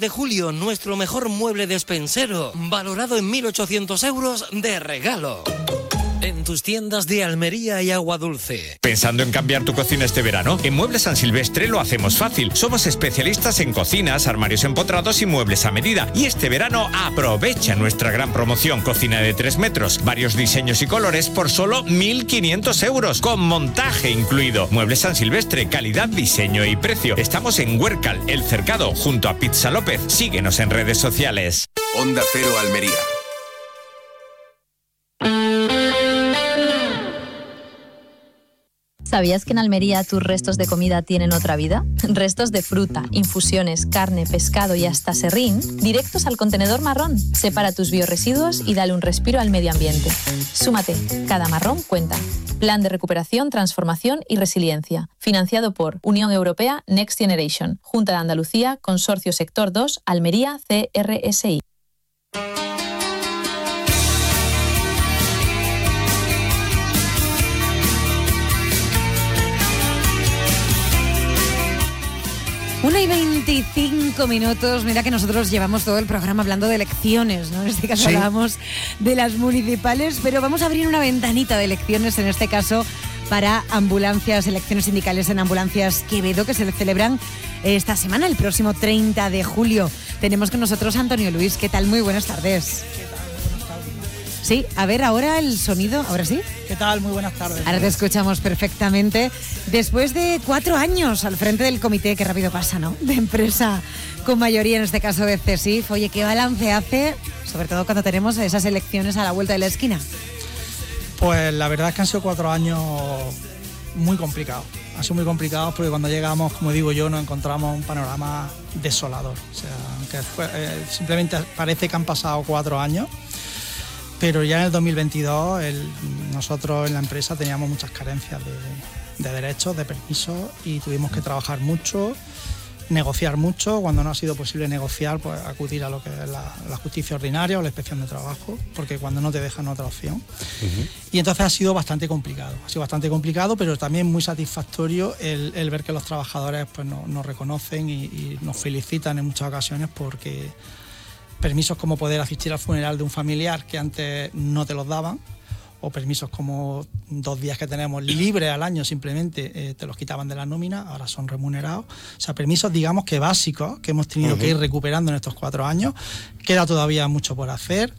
de julio, nuestro mejor mueble despensero, valorado en 1.800 euros de regalo. En tus tiendas de Almería y Aguadulce. ¿Pensando en cambiar tu cocina este verano? En Muebles San Silvestre lo hacemos fácil. Somos especialistas en cocinas, armarios empotrados y muebles a medida. Y este verano aprovecha nuestra gran promoción. Cocina de 3 metros, varios diseños y colores por solo 1.500 euros, con montaje incluido. Muebles San Silvestre, calidad, diseño y precio. Estamos en Huércal, El Cercado, junto a Pizza López. Síguenos en redes sociales. Onda Cero Almería. ¿Sabías que en Almería tus restos de comida tienen otra vida? Restos de fruta, infusiones, carne, pescado y hasta serrín, directos al contenedor marrón. Separa tus biorresiduos y dale un respiro al medio ambiente. Súmate, cada marrón cuenta. Plan de recuperación, transformación y resiliencia. Financiado por Unión Europea Next Generation, Junta de Andalucía, Consorcio Sector 2, Almería, CRSI. Una y 25 minutos. Mira que nosotros llevamos todo el programa hablando de elecciones, ¿no? En este caso hablábamos de las municipales, pero vamos a abrir una ventanita de elecciones, en este caso para ambulancias, elecciones sindicales en Ambulancias Quevedo, que se celebran esta semana, el próximo 30 de julio. Tenemos con nosotros a Antonio Luis. ¿Qué tal? Muy buenas tardes. Sí, a ver, ahora el sonido, ¿ahora sí? ¿Qué tal? Muy buenas tardes. Ahora te escuchamos perfectamente. Después de 4 años al frente del comité, qué rápido pasa, ¿no?, de empresa con mayoría, en este caso de CESIF. Oye, ¿qué balance hace, sobre todo cuando tenemos esas elecciones a la vuelta de la esquina? Pues la verdad es que han sido 4 años muy complicados. Han sido muy complicados porque cuando llegamos, como digo yo, nos encontramos un panorama desolador. O sea, aunque simplemente parece que han pasado 4 años, pero ya en el 2022 nosotros en la empresa teníamos muchas carencias de derechos, de permisos, y tuvimos que trabajar mucho, negociar mucho. Cuando no ha sido posible negociar, pues acudir a lo que es la justicia ordinaria o la inspección de trabajo, porque cuando no te dejan otra opción. Uh-huh. Y entonces ha sido bastante complicado, pero también muy satisfactorio el ver que los trabajadores pues nos reconocen y nos felicitan en muchas ocasiones, porque permisos como poder asistir al funeral de un familiar que antes no te los daban, o permisos como 2 días que tenemos libres al año, simplemente te los quitaban de la nómina, ahora son remunerados. O sea, permisos, digamos que básicos, que hemos tenido que ir recuperando en estos 4 años. Queda todavía mucho por hacer.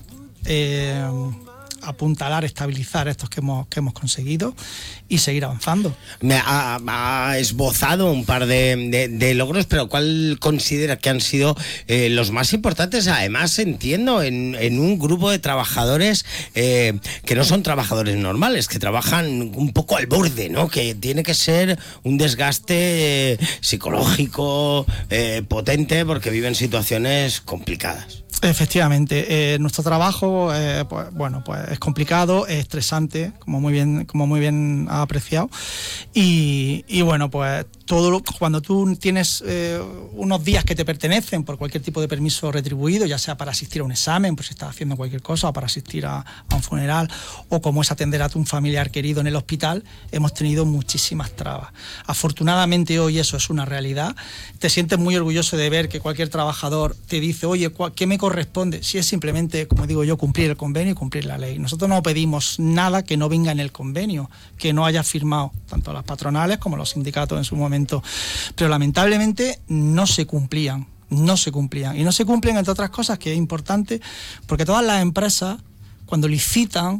Apuntalar, estabilizar estos que hemos conseguido y seguir avanzando. Me ha esbozado un par de logros, pero ¿cuál considera que han sido los más importantes? Además, entiendo, en un grupo de trabajadores que no son trabajadores normales, que trabajan un poco al borde, ¿no? Que tiene que ser un desgaste psicológico potente, porque viven situaciones complicadas. Efectivamente, nuestro trabajo pues es complicado, es estresante, como muy bien ha apreciado, y bueno, pues cuando tú tienes unos días que te pertenecen por cualquier tipo de permiso retribuido, ya sea para asistir a un examen, pues si estás haciendo cualquier cosa, o para asistir a un funeral, o como es atender a un familiar querido en el hospital, hemos tenido muchísimas trabas. Afortunadamente hoy eso es una realidad. Te sientes muy orgulloso de ver que cualquier trabajador te dice, oye, ¿qué me corresponde? Si es simplemente, como digo yo, cumplir el convenio y cumplir la ley. Nosotros no pedimos nada que no venga en el convenio, que no haya firmado tanto las patronales como los sindicatos en su momento, pero lamentablemente no se cumplían, y no se cumplen, entre otras cosas, que es importante, porque todas las empresas, cuando licitan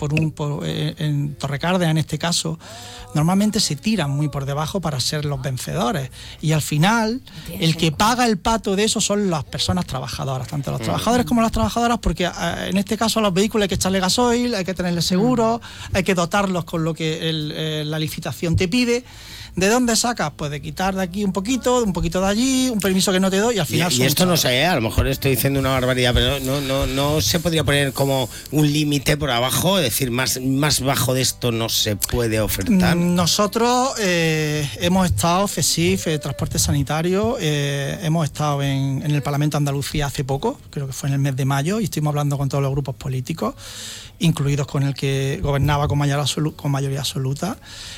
en Torrecárdenas, en este caso, normalmente se tiran muy por debajo para ser los vencedores, y al final el que paga el pato de eso son las personas trabajadoras, tanto los trabajadores como las trabajadoras, porque en este caso a los vehículos hay que echarle gasoil, hay que tenerle seguro, hay que dotarlos con lo que la licitación te pide. ¿De dónde sacas? Pues de quitar de aquí un poquito de allí, un permiso que no te doy, y al final... Y esto no sé, a lo mejor estoy diciendo una barbaridad, pero no se podría poner como un límite por abajo, es decir, más bajo de esto no se puede ofertar. Nosotros hemos estado, CESIF, Transporte Sanitario, hemos estado en el Parlamento de Andalucía hace poco, creo que fue en el mes de mayo, y estuvimos hablando con todos los grupos políticos, incluidos con el que gobernaba con mayoría absoluta.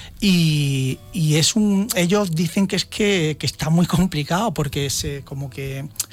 Y ellos dicen que está muy complicado, porque como que